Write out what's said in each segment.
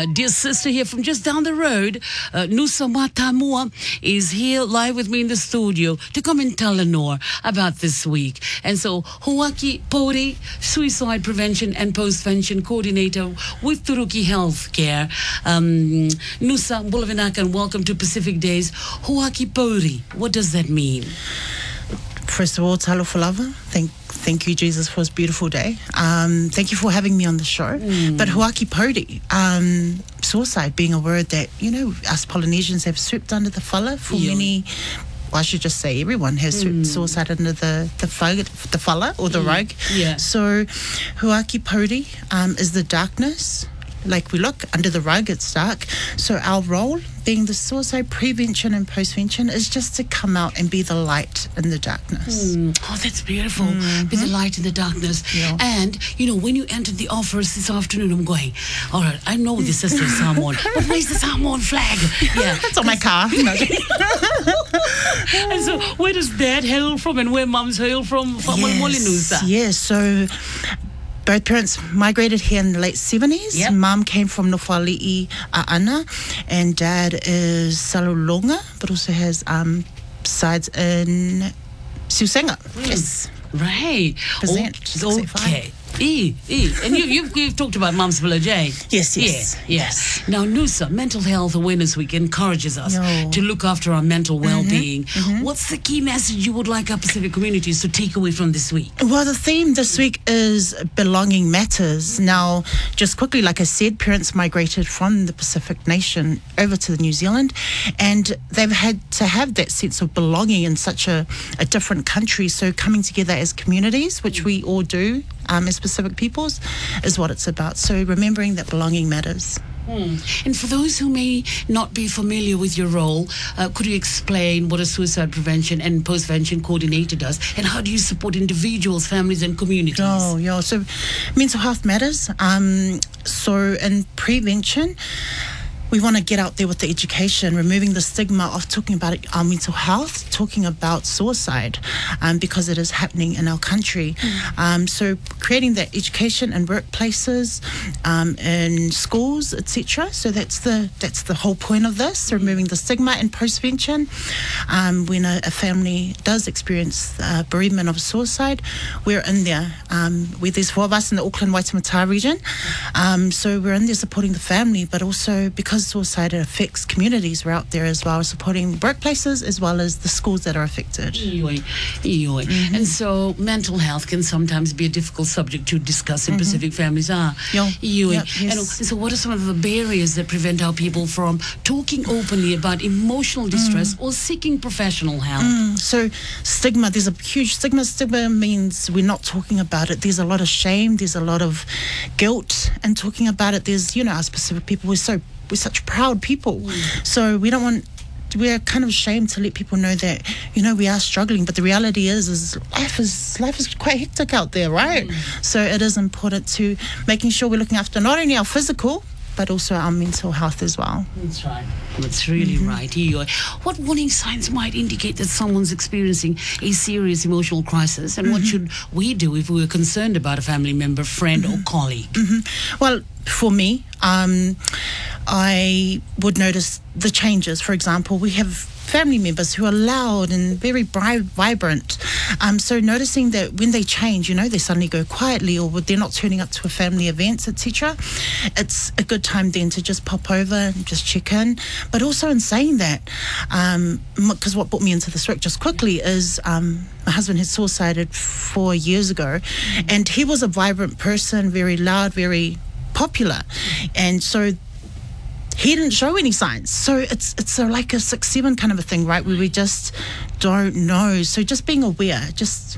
dear sister here from just down the road, Nusa Matamua, is here live with me in the studio to come and tell Lenore about this week. And so, Huaki Pori, Suicide Prevention and Postvention Coordinator with Turuki Healthcare. Nusa Bulavinakan, welcome to Pacific Days. Huaki Pori, what does that mean? First of all, talo for lava. Thank you, Jesus, for this beautiful day. Thank you for having me on the show. But Huaki Pori, suicide being a word that, you know, us Polynesians have swept under the whala for many. Well, I should just say everyone has swept suicide under the whala or the rug. Yeah. So Huaki Pori is the darkness. Like we look under the rug, it's dark. So our role, being the suicide prevention and postvention, is just to come out and be the light in the darkness. Oh, that's beautiful. Be the light in the darkness. Yeah. And, you know, when you entered the office this afternoon, I'm going, all right, I know this sister is Samoan, but where's the Samoan flag? Yeah, It's on my car. And so where does Dad hail from and where Mums hail from? Yes, so both parents migrated here in the late 70s. Yep. Mum came from Nofali'i Ana, and Dad is Salulonga, but also has sides in Siusenga. Yes. Right. Present. Okay. And you've talked about Mum's Village, eh? Yes. Now, Nusa, Mental Health Awareness Week encourages us No. to look after our mental well-being. What's the key message you would like our Pacific communities to take away from this week? Well, the theme this week is belonging matters. Now, just quickly, like I said, parents migrated from the Pacific nation over to New Zealand, and they've had to have that sense of belonging in such a different country. So coming together as communities, which we all do as Pacific peoples, is what it's about. So remembering that belonging matters. And for those who may not be familiar with your role, could you explain what a suicide prevention and postvention coordinator does, and how do you support individuals, families, and communities? Yeah. So mental health matters. So in prevention, we want to get out there with the education, removing the stigma of talking about our mental health, talking about suicide, because it is happening in our country. So creating that education in workplaces, in schools, etc. So that's the whole point of this, removing the stigma. And postvention, when a family does experience bereavement of suicide, we're in there. There's 4 of us in the Auckland Waitemata region. So we're in there supporting the family, but also because suicide affects communities, we're out there as well, supporting workplaces as well as the schools that are affected. And so mental health can sometimes be a difficult subject to discuss in Pacific families. And so what are some of the barriers that prevent our people from talking openly about emotional distress or seeking professional help? So stigma, there's a huge stigma. Stigma means we're not talking about it. There's a lot of shame, there's a lot of guilt in talking about it. There's, us Pacific people, we're such proud people. So we're kind of ashamed to let people know that, we are struggling, but the reality is life is quite hectic out there, right? So it is important to making sure we're looking after not only our physical, but also our mental health as well. That's right. That's really right. What warning signs might indicate that someone's experiencing a serious emotional crisis, and what should we do if we were concerned about a family member, friend, or colleague? Well, for me, I would notice the changes. For example, we have family members who are loud and very vibrant. So noticing that when they change, they suddenly go quietly, or they're not turning up to a family events, etc. It's a good time then to just pop over and just check in. But also in saying that, because what brought me into this work just quickly is my husband had suicided 4 years ago, and he was a vibrant person, very loud, very popular, and so he didn't show any signs. So it's like a 6-7 kind of a thing, right, where we just don't know. So just being aware, just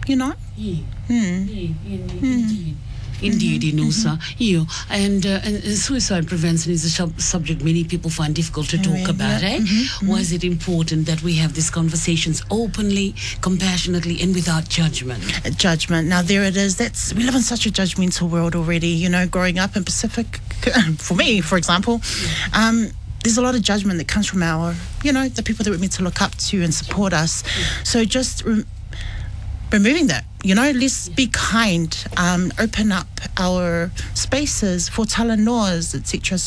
Indeed, Nusa. And suicide prevention is a subject many people find difficult to talk about. Why is it important that we have these conversations openly, compassionately, and without judgment? Judgment. Now there it is. We live in such a judgmental world already. Growing up in Pacific, for me, for example, there's a lot of judgment that comes from our, the people that we're meant to look up to and support us. So just removing that. Let's be kind, open up our spaces for talanoas, etc.